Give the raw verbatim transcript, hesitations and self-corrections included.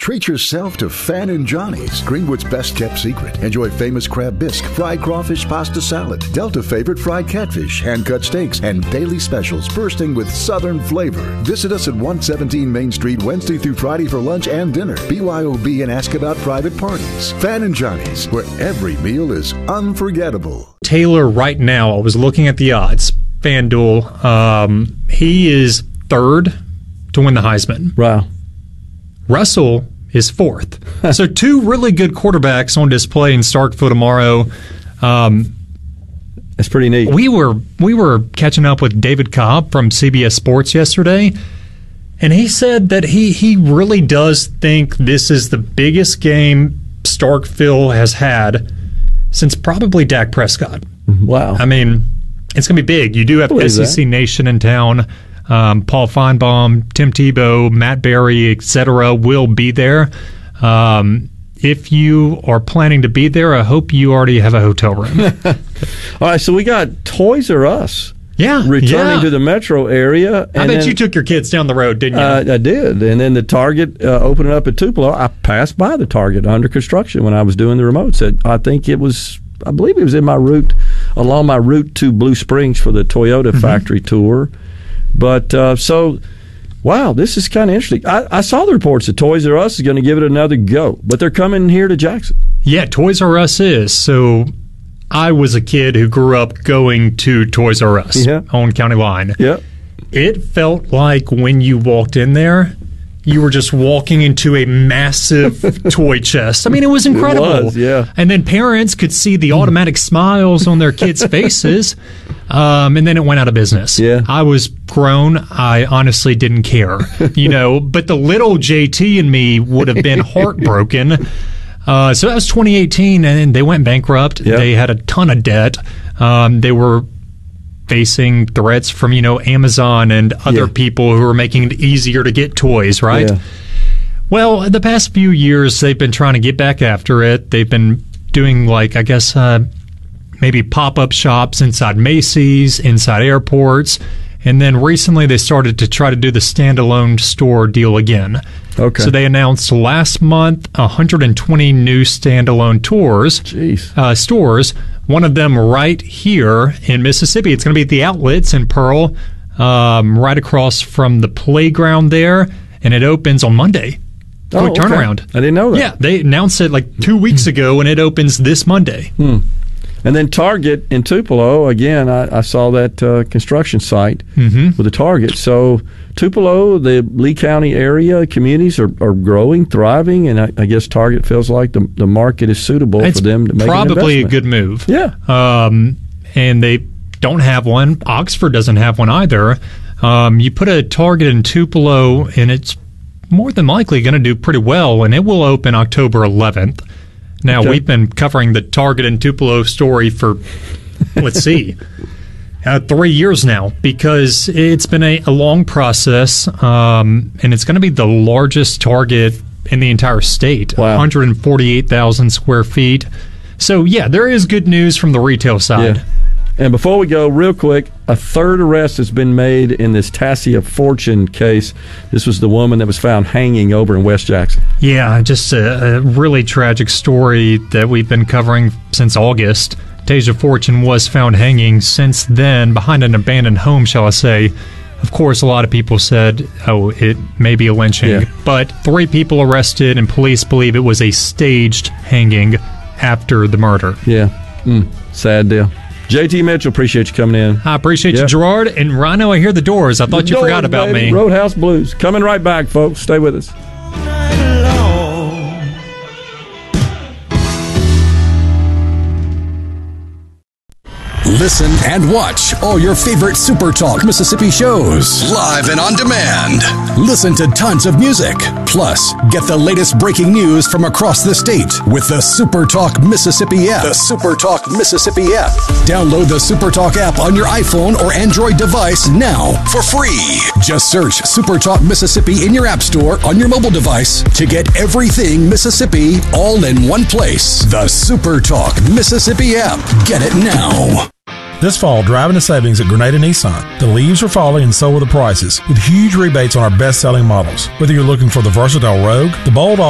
Treat yourself to Fan and Johnny's, Greenwood's best-kept secret. Enjoy famous crab bisque, fried crawfish pasta salad, Delta favorite fried catfish, hand-cut steaks, and daily specials bursting with Southern flavor. Visit us at one seventeen Main Street Wednesday through Friday for lunch and dinner. B Y O B and ask about private parties. Fan and Johnny's, where every meal is unforgettable. Taylor, right now, I was looking at the odds. FanDuel, um, he is third to win the Heisman. Wow. Russell is fourth. So two really good quarterbacks on display in Starkville tomorrow. Um, That's pretty neat. We were we were catching up with David Cobb from C B S Sports yesterday, and he said that he, he really does think this is the biggest game Starkville has had since probably Dak Prescott. Wow. I mean, it's going to be big. You do have S E C that. Nation in town. Um, Paul Feinbaum, Tim Tebow, Matt Berry, et cetera will be there. Um, if you are planning to be there, I hope you already have a hotel room. All right, so we got Toys R Us yeah, returning yeah. to the metro area. And I bet then, you took your kids down the road, didn't you? Uh, I did. And then the Target uh, opening up at Tupelo. I passed by the Target under construction when I was doing the remote set. I think it was, I believe it was in my route, along my route to Blue Springs for the Toyota mm-hmm. factory tour. But uh, so, wow, this is kind of interesting. I, I saw the reports that Toys R Us is going to give it another go, but they're coming here to Jackson. Yeah, Toys R Us is. So I was a kid who grew up going to Toys R Us yeah. on County Line. Yeah. It felt like when you walked in there, you were just walking into a massive toy chest. I mean, it was incredible. It was, yeah. And then parents could see the automatic smiles on their kids' faces, um, and then it went out of business. Yeah. I was grown. I honestly didn't care, you know. But the little J T in me would have been heartbroken. Uh, so that was twenty eighteen, and they went bankrupt. Yep. They had a ton of debt. Um, they were facing threats from, you know, Amazon and other yeah. people who are making it easier to get toys, right? Yeah. Well, the past few years, they've been trying to get back after it. They've been doing, like, I guess, uh, maybe pop-up shops inside Macy's, inside airports, and then recently they started to try to do the standalone store deal again. Okay. So they announced last month one hundred twenty new standalone tours, Jeez. Uh, stores. One of them right here in Mississippi. It's going to be at the Outlets in Pearl, um, right across from the playground there, and it opens on Monday. Oh, Quick turnaround. Okay. I didn't know that. Yeah, they announced it like two weeks ago, and it opens this Monday. Hmm. And then Target in Tupelo, again, I, I saw that uh, construction site mm-hmm. with the Target. So Tupelo, the Lee County area communities are, are growing, thriving, and I, I guess Target feels like the, the market is suitable it's for them to make an investment. Probably a good move. Yeah. Um, and they don't have one. Oxford doesn't have one either. Um, you put a Target in Tupelo, and it's more than likely going to do pretty well, and it will open October eleventh. Now, okay. We've been covering the Target and Tupelo story for, let's see, uh, three years now, because it's been a, a long process, um, and it's going to be the largest Target in the entire state, wow. one hundred forty-eight thousand square feet. So, yeah, there is good news from the retail side. Yeah. And before we go, real quick, a third arrest has been made in this Tassia Fortune case. This was the woman that was found hanging over in West Jackson. Yeah, just a, a really tragic story that we've been covering since August. Tasia Fortune was found hanging since then behind an abandoned home, shall I say. Of course, a lot of people said, oh, it may be a lynching. Yeah. But three people arrested, and police believe it was a staged hanging after the murder. Yeah, mm, sad deal. J T Mitchell, appreciate you coming in. I appreciate yep. you, Gerard. And Rhino, I hear the doors. I thought the you doors, forgot about baby. me. Roadhouse Blues. Coming right back, folks. Stay with us. Listen and watch all your favorite Super Talk Mississippi shows live and on demand. Listen to tons of music. Plus, get the latest breaking news from across the state with the Super Talk Mississippi app. The Super Talk Mississippi app. Download the Super Talk app on your iPhone or Android device now for free. Just search Super Talk Mississippi in your app store on your mobile device to get everything Mississippi all in one place. The Super Talk Mississippi app. Get it now. This fall, driving to savings at Grenada Nissan. The leaves are falling and so are the prices, with huge rebates on our best-selling models. Whether you're looking for the versatile Rogue, the bold